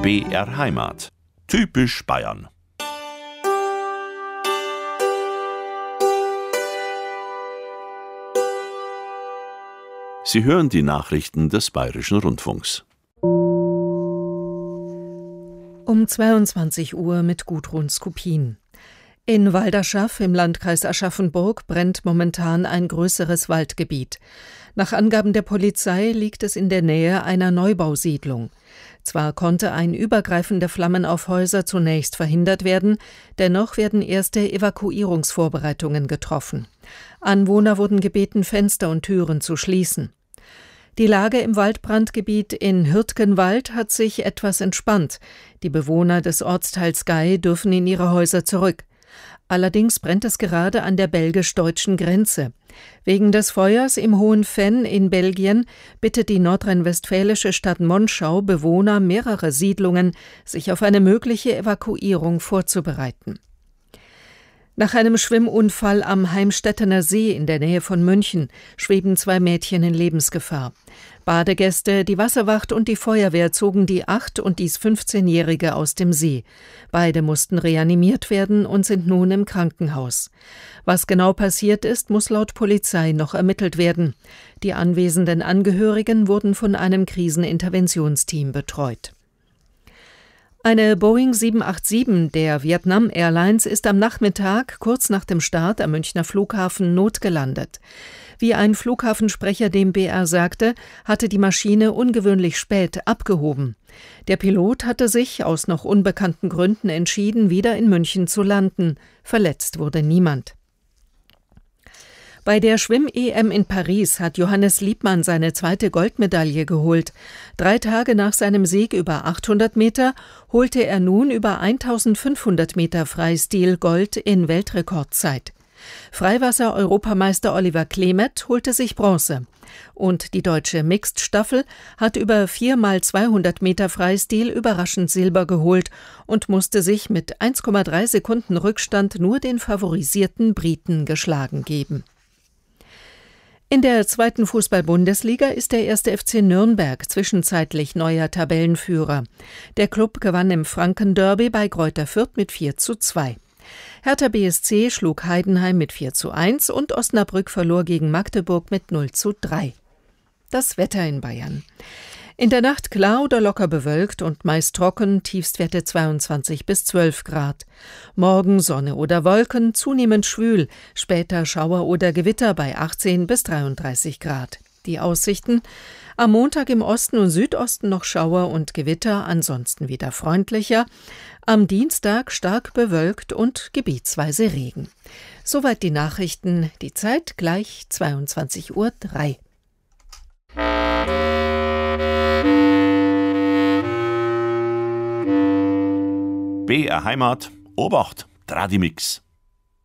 BR Heimat. Typisch Bayern. Sie hören die Nachrichten des Bayerischen Rundfunks. Um 22 Uhr mit Gudrun Skupin. In Walderschaff im Landkreis Aschaffenburg brennt momentan ein größeres Waldgebiet. Nach Angaben der Polizei liegt es in der Nähe einer Neubausiedlung. Zwar konnte ein Übergreifen der Flammen auf Häuser zunächst verhindert werden, dennoch werden erste Evakuierungsvorbereitungen getroffen. Anwohner wurden gebeten, Fenster und Türen zu schließen. Die Lage im Waldbrandgebiet in Hürtgenwald hat sich etwas entspannt. Die Bewohner des Ortsteils Gey dürfen in ihre Häuser zurück. Allerdings brennt es gerade an der belgisch-deutschen Grenze. Wegen des Feuers im Hohen Venn in Belgien bittet die nordrhein-westfälische Stadt Monschau Bewohner mehrerer Siedlungen, sich auf eine mögliche Evakuierung vorzubereiten. Nach einem Schwimmunfall am Heimstettener See in der Nähe von München schweben 2 Mädchen in Lebensgefahr. Badegäste, die Wasserwacht und die Feuerwehr zogen die 8- und die 15-Jährige aus dem See. Beide mussten reanimiert werden und sind nun im Krankenhaus. Was genau passiert ist, muss laut Polizei noch ermittelt werden. Die anwesenden Angehörigen wurden von einem Kriseninterventionsteam betreut. Eine Boeing 787 der Vietnam Airlines ist am Nachmittag kurz nach dem Start am Münchner Flughafen notgelandet. Wie ein Flughafensprecher dem BR sagte, hatte die Maschine ungewöhnlich spät abgehoben. Der Pilot hatte sich aus noch unbekannten Gründen entschieden, wieder in München zu landen. Verletzt wurde niemand. Bei der Schwimm-EM in Paris hat Johannes Liebmann seine 2. Goldmedaille geholt. 3 Tage nach seinem Sieg über 800 Meter holte er nun über 1500 Meter Freistil Gold in Weltrekordzeit. Freiwasser-Europameister Oliver Klemet holte sich Bronze. Und die deutsche Mixed-Staffel hat über 4x200 Meter Freistil überraschend Silber geholt und musste sich mit 1,3 Sekunden Rückstand nur den favorisierten Briten geschlagen geben. In der 2. Fußball-Bundesliga ist der 1. FC Nürnberg zwischenzeitlich neuer Tabellenführer. Der Klub gewann im Franken-Derby bei Greuther Fürth mit 4:2. Hertha BSC schlug Heidenheim mit 4:1 und Osnabrück verlor gegen Magdeburg mit 0:3. Das Wetter in Bayern. In der Nacht klar oder locker bewölkt und meist trocken, Tiefstwerte 22 bis 12 Grad. Morgen Sonne oder Wolken, zunehmend schwül, später Schauer oder Gewitter bei 18 bis 33 Grad. Die Aussichten: am Montag im Osten und Südosten noch Schauer und Gewitter, ansonsten wieder freundlicher. Am Dienstag stark bewölkt und gebietsweise Regen. Soweit die Nachrichten, die Zeit gleich 22:03 Uhr. BR Heimat. Obacht, Tradimix.